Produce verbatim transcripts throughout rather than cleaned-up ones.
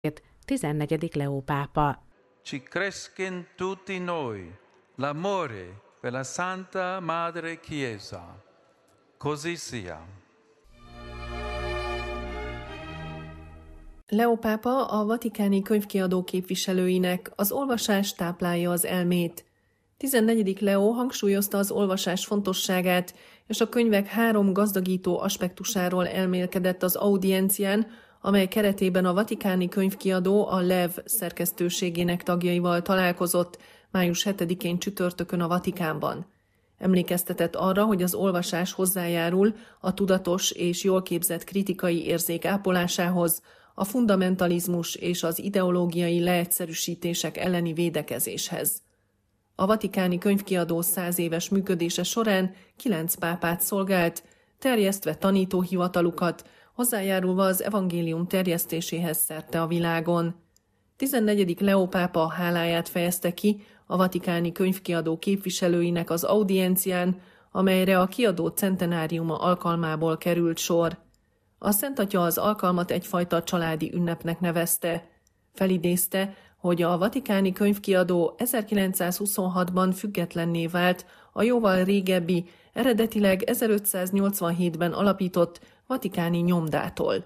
tizennegyedik Leó pápa. Ci cresca in tutti noi l'amore per la Santa Madre Chiesa. Così sia. Leó pápa a vatikáni könyvkiadó képviselőinek: az olvasás táplálja az elmét. tizennegyedik Leó hangsúlyozta az olvasás fontosságát, és a könyvek három gazdagító aspektusáról elmélkedett az audiencián, amely keretében a vatikáni könyvkiadó a Lev szerkesztőségének tagjaival találkozott május hetedikén csütörtökön a Vatikánban. Emlékeztetett arra, hogy az olvasás hozzájárul a tudatos és jól képzett kritikai érzék ápolásához, a fundamentalizmus és az ideológiai leegyszerűsítések elleni védekezéshez. A vatikáni könyvkiadó száz éves működése során kilenc pápát szolgált, terjesztve tanítóhivatalukat, hozzájárulva az evangélium terjesztéséhez szerte a világon. tizennegyedik Leó pápa háláját fejezte ki a vatikáni könyvkiadó képviselőinek az audiencián, amelyre a kiadó centenáriuma alkalmából került sor. A Szent Atya az alkalmat egyfajta családi ünnepnek nevezte. Felidézte, hogy a vatikáni könyvkiadó ezerkilencszázhuszonhatban függetlenné vált a jóval régebbi, eredetileg ezerötszáznyolcvanhétben alapított vatikáni nyomdától.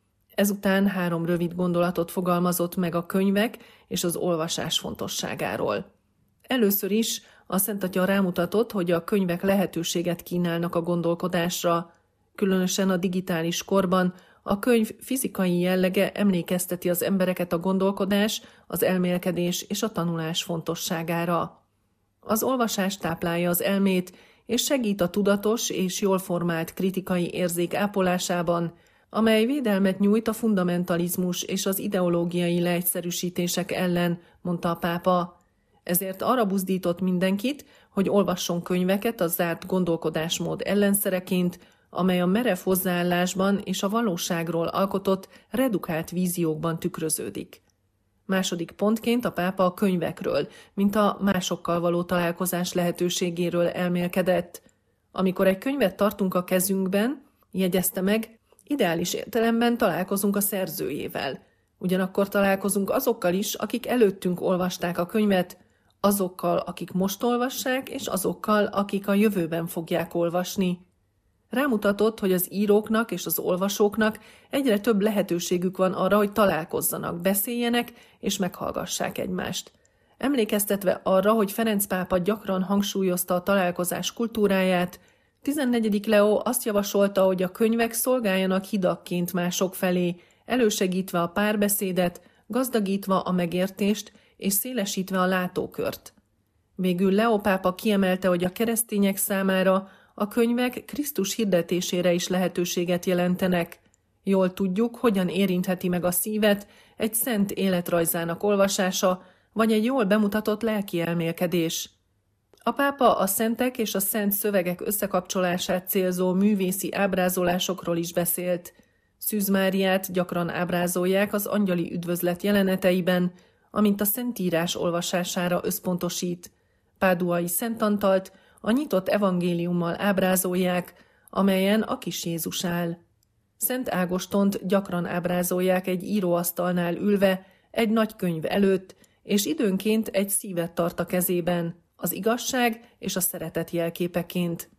Ezután három rövid gondolatot fogalmazott meg a könyvek és az olvasás fontosságáról. Először is a Szent Atya rámutatott, hogy a könyvek lehetőséget kínálnak a gondolkodásra. Különösen a digitális korban a könyv fizikai jellege emlékezteti az embereket a gondolkodás, az elmélkedés és a tanulás fontosságára. Az olvasás táplálja az elmét, és segít a tudatos és jól formált kritikai érzék ápolásában, amely védelmet nyújt a fundamentalizmus és az ideológiai leegyszerűsítések ellen, mondta a pápa. Ezért arra buzdított mindenkit, hogy olvasson könyveket a zárt gondolkodásmód ellenszereként, amely a merev hozzáállásban és a valóságról alkotott redukált víziókban tükröződik. Második pontként a pápa a könyvekről, mint a másokkal való találkozás lehetőségéről elmélkedett. Amikor egy könyvet tartunk a kezünkben, jegyezte meg, ideális értelemben találkozunk a szerzőjével. Ugyanakkor találkozunk azokkal is, akik előttünk olvasták a könyvet, azokkal, akik most olvassák, és azokkal, akik a jövőben fogják olvasni. Rámutatott, hogy az íróknak és az olvasóknak egyre több lehetőségük van arra, hogy találkozzanak, beszéljenek és meghallgassák egymást. Emlékeztetve arra, hogy Ferenc pápa gyakran hangsúlyozta a találkozás kultúráját, tizennegyedik Leó azt javasolta, hogy a könyvek szolgáljanak hidakként mások felé, elősegítve a párbeszédet, gazdagítva a megértést és szélesítve a látókört. Végül Leó pápa kiemelte, hogy a keresztények számára a könyvek Krisztus hirdetésére is lehetőséget jelentenek. Jól tudjuk, hogyan érintheti meg a szívet egy szent életrajzának olvasása, vagy egy jól bemutatott lelki elmélkedés. A pápa a szentek és a szent szövegek összekapcsolását célzó művészi ábrázolásokról is beszélt. Szűz Máriát gyakran ábrázolják az angyali üdvözlet jeleneteiben, amint a Szentírás olvasására összpontosít. Páduai Szent Antalt a nyitott evangéliummal ábrázolják, amelyen a kis Jézus áll. Szent Ágostont gyakran ábrázolják egy íróasztalnál ülve, egy nagy könyv előtt, és időnként egy szívet tart a kezében, az igazság és a szeretet jelképeként.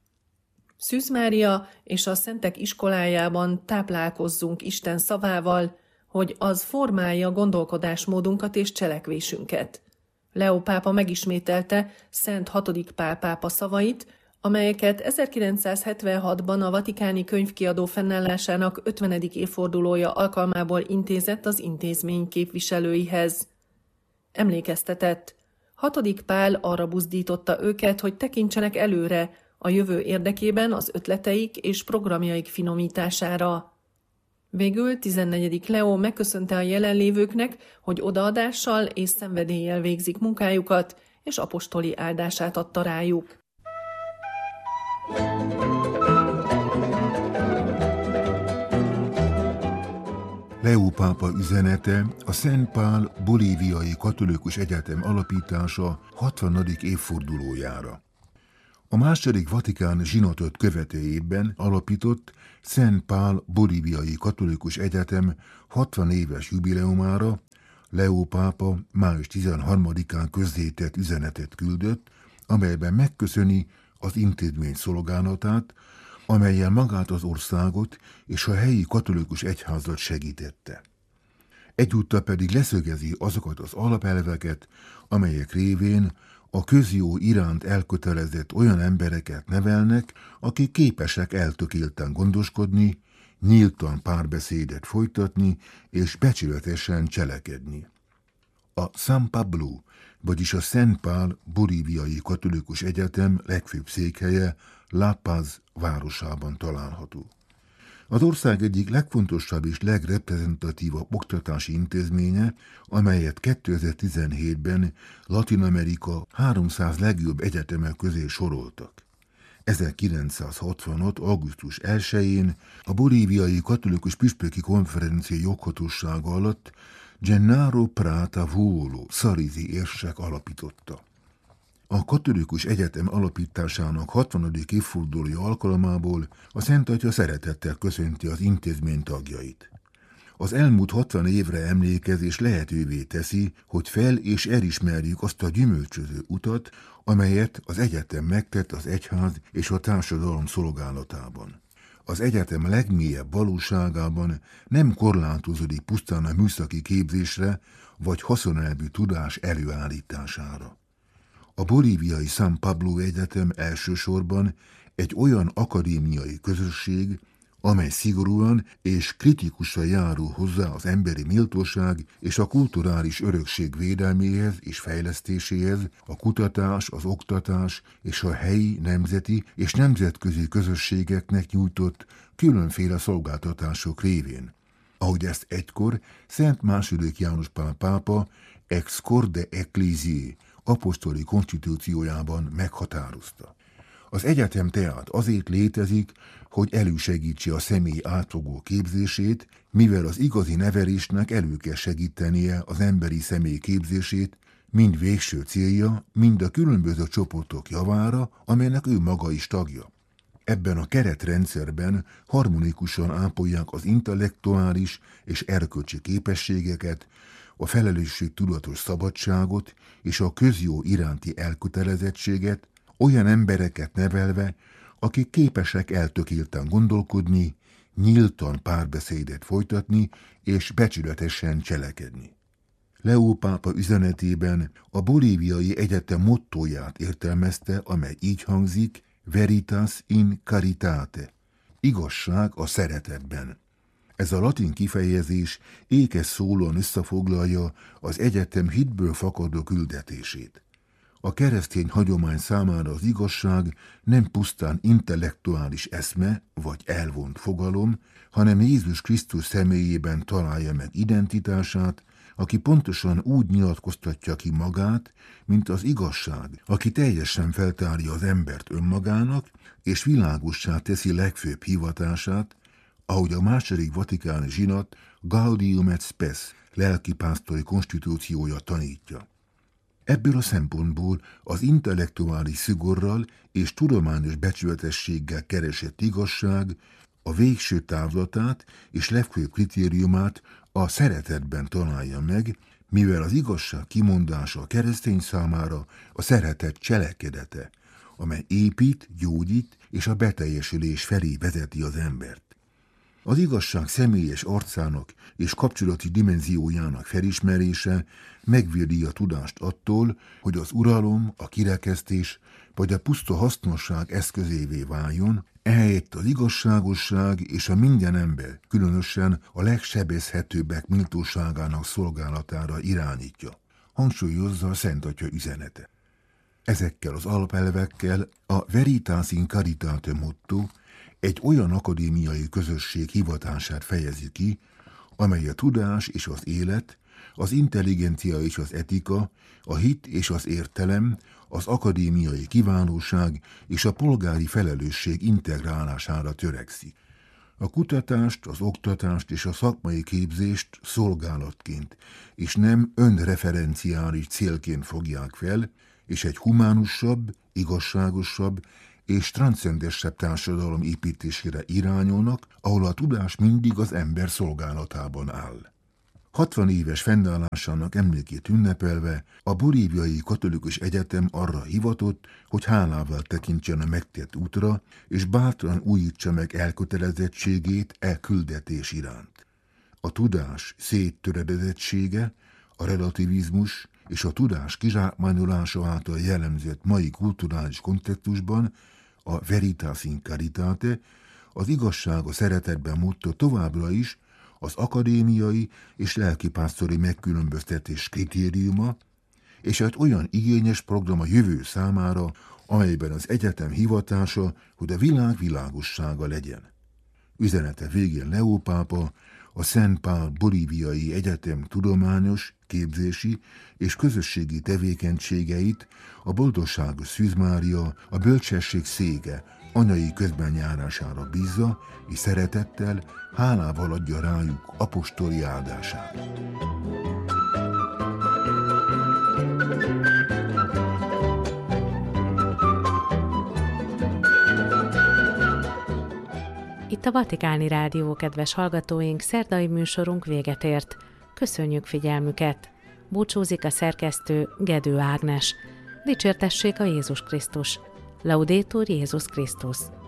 Szűz Mária és a szentek iskolájában táplálkozzunk Isten szavával, hogy az formálja gondolkodásmódunkat és cselekvésünket. Leó pápa megismételte Szent hatodik Pál pápa szavait, amelyeket ezerkilencszázhetvenhatban a vatikáni könyvkiadó fennállásának ötvenedik évfordulója alkalmából intézett az intézmény képviselőihez. Emlékeztetett. Hatodik Pál arra buzdította őket, hogy tekintsenek előre a jövő érdekében az ötleteik és programjaik finomítására. Végül tizennegyedik Leó megköszönte a jelenlévőknek, hogy odaadással és szenvedéllyel végzik munkájukat, és apostoli áldását adta rájuk. Leó pápa üzenete a Szent Pál Bolíviai Katolikus Egyetem alapítása hatvanadik évfordulójára. A második Vatikán zsinatot követőjében alapított Szent Pál bolíviai katolikus egyetem hatvan éves jubileumára Leó pápa május tizenharmadikán közzétett üzenetet küldött, amelyben megköszöni az intézmény szolgálatát, amellyel magát az országot és a helyi katolikus egyházat segítette. Egyúttal pedig leszögezi azokat az alapelveket, amelyek révén a közjó iránt elkötelezett olyan embereket nevelnek, akik képesek eltökélten gondoskodni, nyíltan párbeszédet folytatni és becsületesen cselekedni. A San Pablo, vagyis a Szent Pál bolíviai katolikus egyetem legfőbb székhelye La Paz városában található. Az ország egyik legfontosabb és legreprezentatívabb oktatási intézménye, amelyet kétezer-tizenhétben Latin-Amerika háromszáz legjobb egyetemek közé soroltak. ezerkilencszázhatvanöt. augusztus elsején a bolíviai katolikus püspöki konferencia joghatósága alatt Gennaro Prata Vuolo szarizi érsek alapította. A katolikus egyetem alapításának hatvanadik évfordulója alkalmából a Szent Atya szeretettel köszönti az intézmény tagjait. Az elmúlt hatvan évre emlékezés lehetővé teszi, hogy fel- és elismerjük azt a gyümölcsöző utat, amelyet az egyetem megtett az egyház és a társadalom szolgálatában. Az egyetem legmélyebb valóságában nem korlátozódik pusztán a műszaki képzésre vagy haszonelvű tudás előállítására. A bolíviai San Pablo Egyetem elsősorban egy olyan akadémiai közösség, amely szigorúan és kritikusan járul hozzá az emberi méltóság és a kulturális örökség védelméhez és fejlesztéséhez, a kutatás, az oktatás és a helyi, nemzeti és nemzetközi közösségeknek nyújtott különféle szolgáltatások révén. Ahogy ezt egykor Szent második János Pál pápa Ex Corde Ecclesiae apostoli konstitúciójában meghatározta. Az egyetem tehát azért létezik, hogy elősegítse a személy átfogó képzését, mivel az igazi nevelésnek elő kell segítenie az emberi személy képzését, mind végső célja, mind a különböző csoportok javára, amelynek ő maga is tagja. Ebben a keretrendszerben harmonikusan ápolják az intellektuális és erkölcsi képességeket, a felelősségtudatos szabadságot és a közjó iránti elkötelezettséget, olyan embereket nevelve, akik képesek eltökélten gondolkodni, nyíltan párbeszédet folytatni és becsületesen cselekedni. Leó pápa üzenetében a bolíviai egyetem mottóját értelmezte, amely így hangzik: Veritas in caritate, igazság a szeretetben. Ez a latin kifejezés ékes szólóan összefoglalja az egyetem hitből fakadó küldetését. A keresztény hagyomány számára az igazság nem pusztán intellektuális eszme vagy elvont fogalom, hanem Jézus Krisztus személyében találja meg identitását, aki pontosan úgy nyilatkoztatja ki magát, mint az igazság, aki teljesen feltárja az embert önmagának, és világossá teszi legfőbb hivatását, ahogy a második vatikáni zsinat Gaudium et Spes lelkipásztori konstitúciója tanítja. Ebből a szempontból az intellektuális szigorral és tudományos becsületességgel keresett igazság a végső távlatát és legfőbb kritériumát a szeretetben találja meg, mivel az igazság kimondása a keresztény számára a szeretet cselekedete, amely épít, gyógyít és a beteljesülés felé vezeti az embert. Az igazság személyes arcának és kapcsolati dimenziójának felismerése megvédi a tudást attól, hogy az uralom, a kirekesztés vagy a puszta hasznosság eszközévé váljon, ehelyett az igazságosság és a minden ember, különösen a legsebezhetőbbek méltóságának szolgálatára irányítja, hangsúlyozza a Szent Atya üzenete. Ezekkel az alapelvekkel a Veritas in Caritate motto egy olyan akadémiai közösség hivatását fejezi ki, amely a tudás és az élet, az intelligencia és az etika, a hit és az értelem, az akadémiai kiválóság és a polgári felelősség integrálására törekszik. A kutatást, az oktatást és a szakmai képzést szolgálatként és nem önreferenciális célként fogják fel, és egy humánusabb, igazságosabb és transzcendensebb társadalom építésére irányulnak, ahol a tudás mindig az ember szolgálatában áll. hatvan éves fennállásának emlékét ünnepelve a bolíviai katolikus egyetem arra hivatott, hogy hálával tekintsen a megtett útra, és bátran újítsa meg elkötelezettségét e küldetés iránt. A tudás széttöredezettsége, a relativizmus és a tudás kizsákmányolása által jellemzett mai kulturális kontextusban a veritas in caritate, az igazság a szeretetben motto továbbra is az akadémiai és lelkipásztori megkülönböztetés kritériuma, és egy olyan igényes program a jövő számára, amelyben az egyetem hivatása, hogy a világ világossága legyen. Üzenete végén Leó pápa a Szent Pál Bolíviai Egyetem tudományos, képzési és közösségi tevékenységeit a Boldogságos Szűz Mária, a Bölcsesség széke anyai közbenjárására bízza, és szeretettel, hálával adja rájuk apostoli áldását. Itt a Vatikáni Rádió, kedves hallgatóink, szerdai műsorunk véget ért. Köszönjük figyelmüket! Búcsúzik a szerkesztő Gedő Ágnes. Dicsértessék a Jézus Krisztus! Laudetur Jézus Krisztus!